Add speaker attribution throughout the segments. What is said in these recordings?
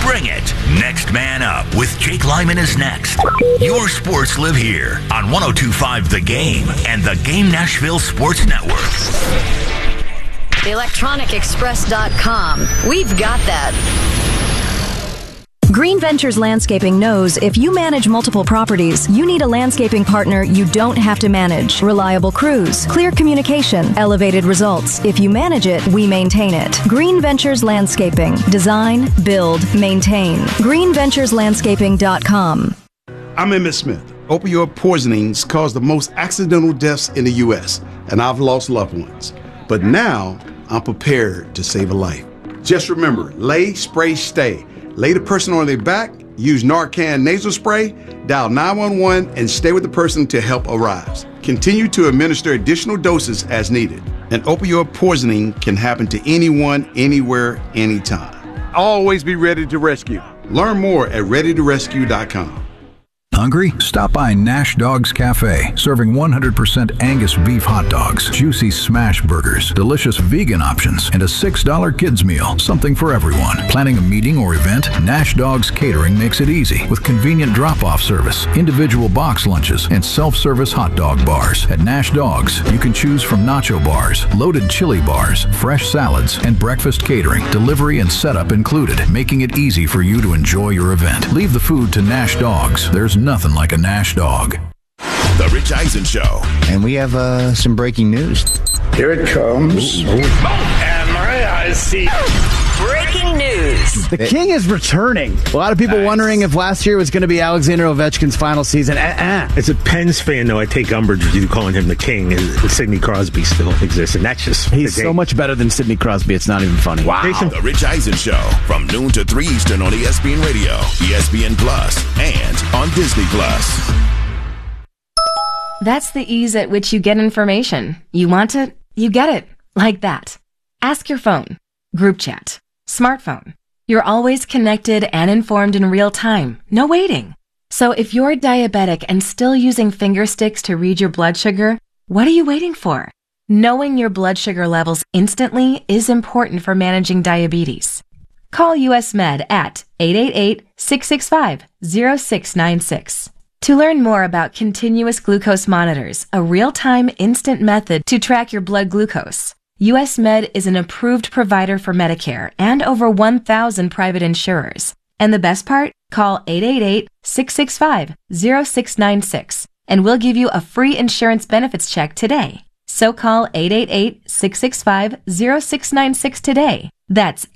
Speaker 1: Bring it. Next Man Up with Jake Lyman is next. Your sports live here on 102.5 The Game and the Game Nashville Sports Network.
Speaker 2: ElectronicExpress.com. We've got that.
Speaker 3: Green Ventures Landscaping knows if you manage multiple properties, you need a landscaping partner you don't have to manage. Reliable crews, clear communication, elevated results. If you manage it, we maintain it. Green Ventures Landscaping. Design, build, maintain. GreenVenturesLandscaping.com.
Speaker 4: I'm Emmett Smith. Opioid poisonings cause the most accidental deaths in the U.S., and I've lost loved ones. But now, I'm prepared to save a life. Just remember, lay, spray, stay. Lay the person on their back, use Narcan nasal spray, dial 911, and stay with the person until help arrives. Continue to administer additional doses as needed. An opioid poisoning can happen to anyone, anywhere, anytime. Always be ready to rescue. Learn more at ReadyToRescue.com.
Speaker 5: Hungry? Stop by Nash Dogs Cafe, serving 100% Angus beef hot dogs, juicy smash burgers, delicious vegan options, and a $6 kids meal, something for everyone. Planning a meeting or event? Nash Dogs Catering makes it easy with convenient drop-off service, individual box lunches, and self-service hot dog bars. At Nash Dogs, you can choose from nacho bars, loaded chili bars, fresh salads, and breakfast catering, delivery and setup included, making it easy for you to enjoy your event. Leave the food to Nash Dogs. There's nothing like a Nash dog.
Speaker 6: The Rich Eisen Show.
Speaker 7: And we have some breaking news.
Speaker 8: Here it comes.
Speaker 9: And my eyes see.
Speaker 2: Breaking news.
Speaker 10: The King is returning. A lot of people wondering if last year was going to be Alexander Ovechkin's final season.
Speaker 11: As a Pens fan, though, I take umbrage with you calling him the King. Sidney Crosby still exists, and that's just...
Speaker 10: He's so much better than Sidney Crosby, it's not even funny.
Speaker 6: Wow. The Rich Eisen Show, from noon to 3 Eastern on ESPN Radio, ESPN Plus, and on Disney Plus.
Speaker 12: That's the ease at which you get information. You want it, you get it. Like that. Ask your phone. Group chat. Smartphone. You're always connected and informed in real time. No waiting. So if you're diabetic and still using finger sticks to read your blood sugar, what are you waiting for? Knowing your blood sugar levels instantly is important for managing diabetes. Call US Med at 888-665-0696. To learn more about continuous glucose monitors, a real-time instant method to track your blood glucose. US Med is an approved provider for Medicare and over 1,000 private insurers. And the best part? Call 888-665-0696 and we'll give you a free insurance benefits check today. So call 888-665-0696 today. That's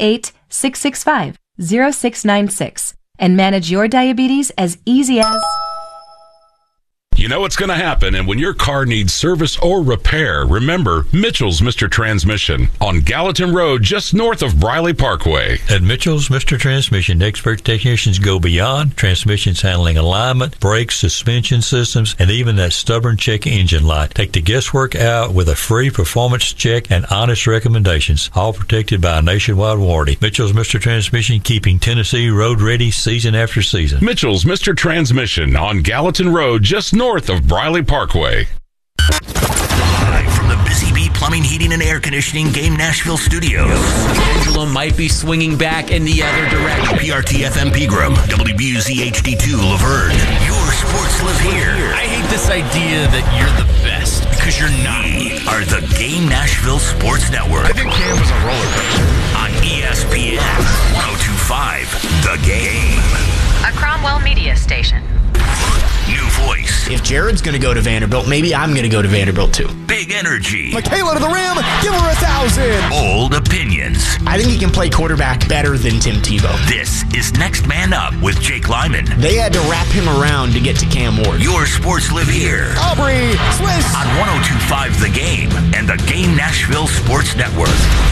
Speaker 12: 888-665-0696 and manage your diabetes as easy as...
Speaker 13: You know what's going to happen, and when your car needs service or repair, remember Mitchell's Mr. Transmission on Gallatin Road, just north of Briley Parkway.
Speaker 14: At Mitchell's Mr. Transmission, expert technicians go beyond transmissions handling alignment, brakes, suspension systems, and even that stubborn check engine light. Take the guesswork out with a free performance check and honest recommendations, all protected by a nationwide warranty. Mitchell's Mr. Transmission, keeping Tennessee road ready season after season.
Speaker 13: Mitchell's Mr. Transmission on Gallatin Road, just north of Briley Parkway.
Speaker 1: Live from the Busy Bee Plumbing, Heating, and Air Conditioning Game Nashville Studios.
Speaker 15: The pendulum might be swinging back in the other direction.
Speaker 1: PRT FM Pegram, WBUZ HD2 Laverne. Your sports live here.
Speaker 15: I hate this idea that you're the best, because you're not.
Speaker 1: We are the Game Nashville Sports Network.
Speaker 9: I think Cam was a roller coaster.
Speaker 1: On ESPN 102.5 The Game.
Speaker 2: A Cromwell media station.
Speaker 1: New voice.
Speaker 15: If Jared's going to go to Vanderbilt, maybe I'm going to go to Vanderbilt too.
Speaker 1: Big energy.
Speaker 7: Michaela to the rim. Give her 1,000.
Speaker 1: Bold opinions.
Speaker 15: I think he can play quarterback better than Tim Tebow.
Speaker 1: This is Next Man Up with Jake Lyman.
Speaker 15: They had to wrap him around to get to Cam Ward.
Speaker 1: Your sports live here.
Speaker 7: Aubrey Swiss.
Speaker 1: On 102.5 The Game and the Game Nashville Sports Network.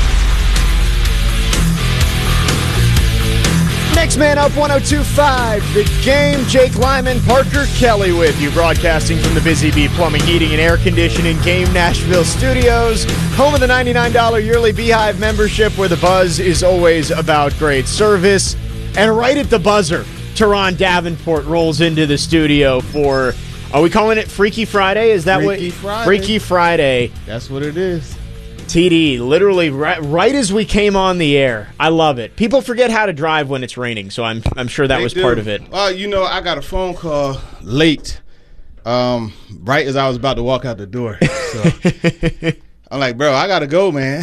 Speaker 10: Next Man Up 102.5, The Game. Jake Lyman, Parker Kelly with you, broadcasting from the Busy Bee Plumbing, Heating, and Air Conditioning Game Nashville Studios, home of the $99 yearly Beehive membership, where the buzz is always about great service. And right at the buzzer, Teron Davenport rolls into the studio for, are we calling it Freaky Friday? Is that
Speaker 16: Freaky Friday.
Speaker 10: Freaky Friday.
Speaker 16: That's what it is.
Speaker 10: TD, literally right as we came on the air. I love it. People forget how to drive when it's raining, so I'm sure that was part of it.
Speaker 16: I got a phone call late, right as I was about to walk out the door. So I'm like, bro, I got to go, man.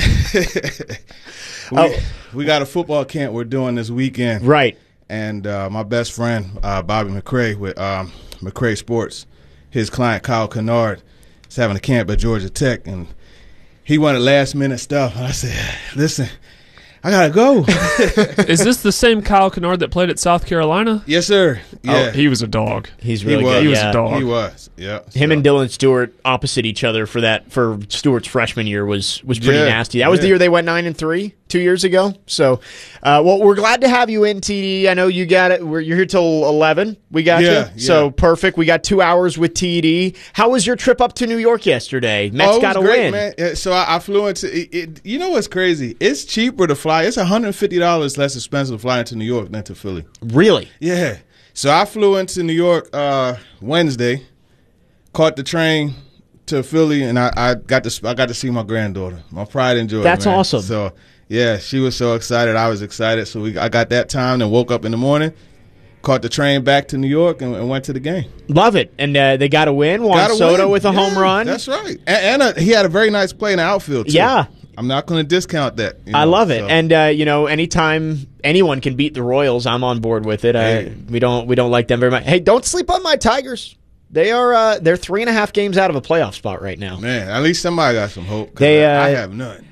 Speaker 16: We got a football camp we're doing this weekend.
Speaker 10: Right.
Speaker 16: And my best friend, Bobby McCray with McCray Sports, his client, Kyle Kennard, is having a camp at Georgia Tech, and he wanted last-minute stuff. And I said, listen, I got to go.
Speaker 17: Is this the same Kyle Kennard that played at South Carolina?
Speaker 16: Yes, sir. Yeah.
Speaker 17: Oh, he was a dog.
Speaker 10: He's really good.
Speaker 17: He was a dog.
Speaker 16: He was, yeah.
Speaker 10: Him and Dylan Stewart opposite each other for Stewart's freshman year was pretty nasty. That was the year they went 9-3 2 years ago. So, well, we're glad to have you in, TD. I know you got it. You're here till 11. We got you. So, perfect. We got 2 hours with TD. How was your trip up to New York yesterday? Mets got a win.
Speaker 16: Man. So, I flew into it. You know what's crazy? It's cheaper to fly. It's $150 less expensive to fly into New York than to Philly.
Speaker 10: Really?
Speaker 16: Yeah. So, I flew into New York Wednesday, caught the train to Philly, and I got to see my granddaughter, my pride and joy.
Speaker 10: That's awesome.
Speaker 16: So, yeah, she was so excited. I was excited. So I got that time and woke up in the morning, caught the train back to New York, and went to the game.
Speaker 10: Love it. And they got a win. Juan Soto with a home run.
Speaker 16: That's right. And he had a very nice play in the outfield, too.
Speaker 10: Yeah.
Speaker 16: I'm not going to discount that.
Speaker 10: I love it. So. And, anytime anyone can beat the Royals, I'm on board with it. We don't like them very much. Hey, don't sleep on my Tigers. They're 3.5 games out of a playoff spot right now.
Speaker 16: Man, at least somebody got some hope. I have none.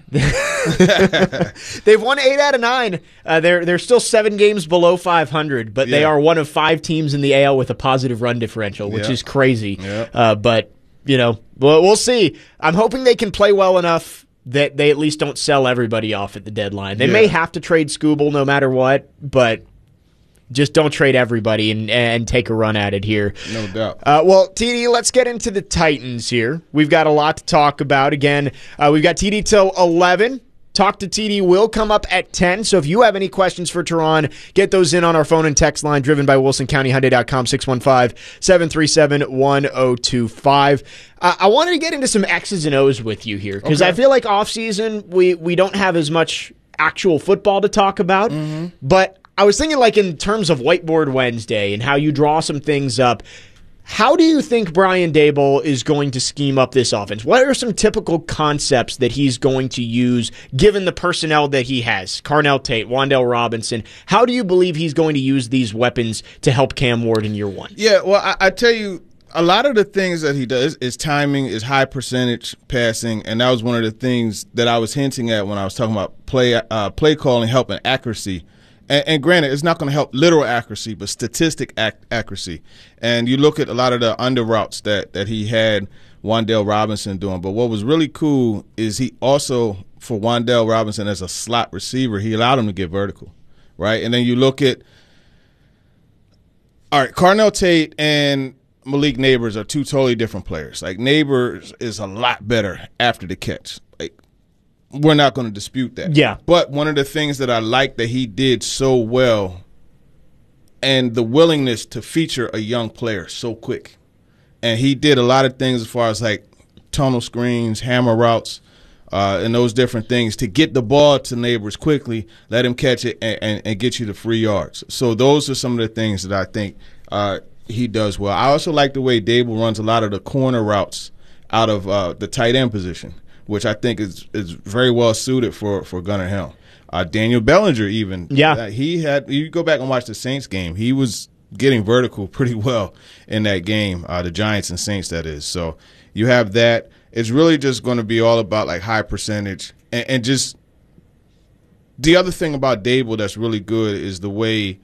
Speaker 10: They've won 8 out of 9. They're still 7 games below 500, but they are one of 5 teams in the AL with a positive run differential, which is crazy. Yeah. But we'll see. I'm hoping they can play well enough that they at least don't sell everybody off at the deadline. They may have to trade Skubal no matter what, but just don't trade everybody and take a run at it here.
Speaker 16: No doubt.
Speaker 10: Well, TD, let's get into the Titans here. We've got a lot to talk about. Again, we've got TD till 11. Talk to TD will come up at 10. So if you have any questions for Teron, get those in on our phone and text line driven by WilsonCountyHyundai.com, 615-737-1025. I wanted to get into some X's and O's with you here because I feel like offseason we don't have as much actual football to talk about, but I was thinking like in terms of Whiteboard Wednesday and how you draw some things up. How do you think Brian Daboll is going to scheme up this offense? What are some typical concepts that he's going to use given the personnel that he has? Carnell Tate, Wan'Dale Robinson. How do you believe he's going to use these weapons to help Cam Ward in year one?
Speaker 16: Yeah, well, I tell you, a lot of the things that he does is timing, is high percentage passing, and that was one of the things that I was hinting at when I was talking about play calling, helping accuracy. And granted, it's not going to help literal accuracy, but statistic accuracy. And you look at a lot of the under routes that he had Wan'Dale Robinson doing. But what was really cool is he also, for Wan'Dale Robinson as a slot receiver, he allowed him to get vertical, right? And then you look at, all right, Carnell Tate and Malik Neighbors are 2 totally different players. Like, Neighbors is a lot better after the catch. We're not going to dispute that.
Speaker 10: Yeah.
Speaker 16: But one of the things that I like that he did so well and the willingness to feature a young player so quick. And he did a lot of things as far as like tunnel screens, hammer routes, and those different things to get the ball to Neighbors quickly, let him catch it, and get you the free yards. So those are some of the things that I think he does well. I also like the way Daboll runs a lot of the corner routes out of the tight end position, which I think is very well suited for Gunnar Helm. Daniel Bellinger even.
Speaker 10: Yeah.
Speaker 16: You go back and watch the Saints game, he was getting vertical pretty well in that game, the Giants and Saints, that is. So you have that. It's really just going to be all about like high percentage. And just the other thing about Daboll that's really good is the way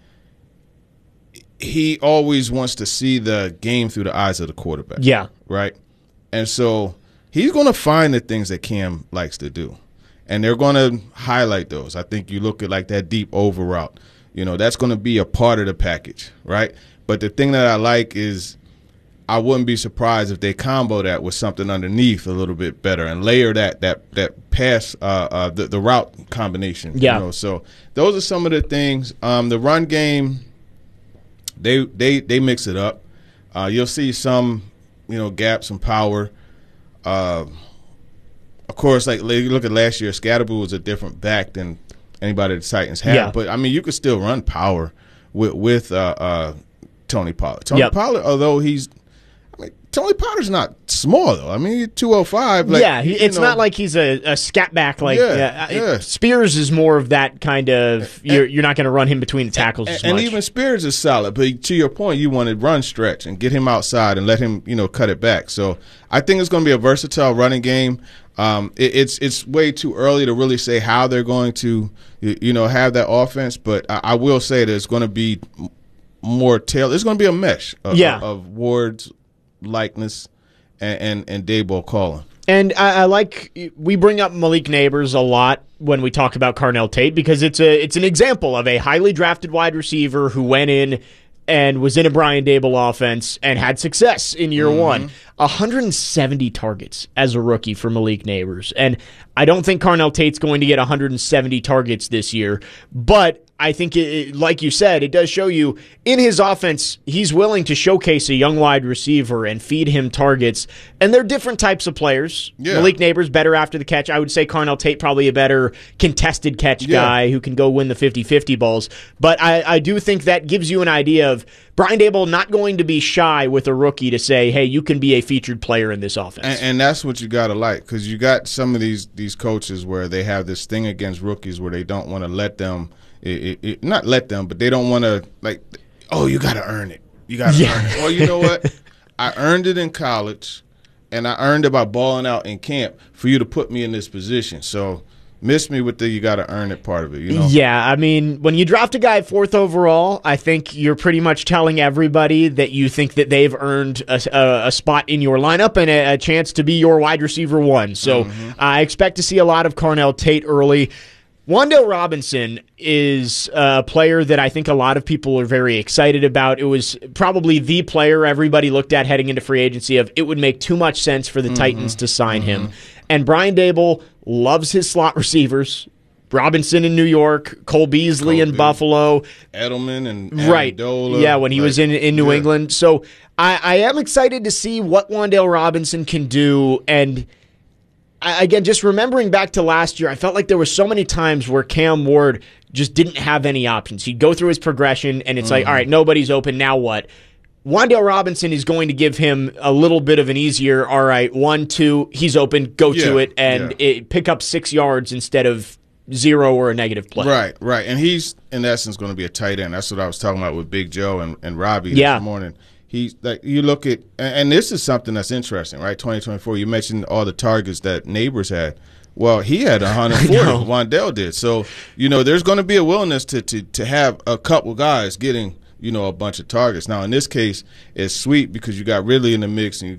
Speaker 16: he always wants to see the game through the eyes of the quarterback.
Speaker 10: Yeah.
Speaker 16: Right? And so he's going to find the things that Cam likes to do, and they're going to highlight those. I think you look at like that deep over route. That's going to be a part of the package, right? But the thing that I like is I wouldn't be surprised if they combo that with something underneath a little bit better and layer that pass, the route combination.
Speaker 10: Yeah.
Speaker 16: So those are some of the things. The run game, they mix it up. You'll see some, gaps and power. Of course, like you look at last year, Scatterboo was a different back than anybody the Titans had.
Speaker 10: Yeah.
Speaker 16: But, I mean, you could still run power with Tony Pollard. Tony Pollard, although Tony Potter's not small, though. I mean, 205. Like,
Speaker 10: it's not like he's a scat back. Spears is more of that kind of, you're not going to run him between the tackles as much.
Speaker 16: And even Spears is solid. But to your point, you want to run stretch and get him outside and let him, cut it back. So I think it's going to be a versatile running game. It's way too early to really say how they're going to, have that offense. But I will say that it's going to be more tail. It's going to be a mesh of Ward's likeness and Daboll calling.
Speaker 10: And I like, we bring up Malik Neighbors a lot when we talk about Carnell Tate because it's an example of a highly drafted wide receiver who went in and was in a Brian Daboll offense and had success in year one. 170 targets as a rookie for Malik Neighbors. And I don't think Carnell Tate's going to get 170 targets this year, but I think, like you said, it does show you in his offense, he's willing to showcase a young wide receiver and feed him targets. And they're different types of players. Yeah. Malik Neighbors better after the catch. I would say Carnell Tate probably a better contested catch guy who can go win the 50-50 balls. But I do think that gives you an idea of Brian Daboll not going to be shy with a rookie to say, hey, you can be a featured player in this offense.
Speaker 16: And that's what you got to like, because you got some of these coaches where they have this thing against rookies where they don't want to let them – not let them, but they don't want to, like, oh, you got to earn it. You got to earn it. Well, you know what? I earned it in college, and I earned it by balling out in camp for you to put me in this position. So miss me with the you got to earn it part of it,
Speaker 10: Yeah, I mean, when you draft a guy 4th overall, I think you're pretty much telling everybody that you think that they've earned a spot in your lineup and a chance to be your wide receiver 1. So I expect to see a lot of Carnell Tate early. Wan'Dale Robinson is a player that I think a lot of people are very excited about. It was probably the player everybody looked at heading into free agency of it would make too much sense for the Titans to sign him. And Brian Daboll loves his slot receivers. Robinson in New York, Cole Beasley in Buffalo.
Speaker 16: Edelman and Amendola.
Speaker 10: Yeah, when he was in New England. So I am excited to see what Wan'Dale Robinson can do. And again, just remembering back to last year, I felt like there were so many times where Cam Ward just didn't have any options. He'd go through his progression, and it's like, all right, nobody's open, now what? Wan'Dale Robinson is going to give him a little bit of an easier, all right, 1, 2, he's open, go to it, and pick up 6 yards instead of 0 or a negative play.
Speaker 16: Right. And he's, in essence, going to be a tight end. That's what I was talking about with Big Joe and Robbie this morning. He's like, you look at, and this is something that's interesting, right? 2024, you mentioned all the targets that Neighbors had. Well, he had 140. Wan'Dale did. So, there's going to be a willingness to have a couple guys getting, a bunch of targets. Now, in this case, it's sweet because you got Ridley in the mix and you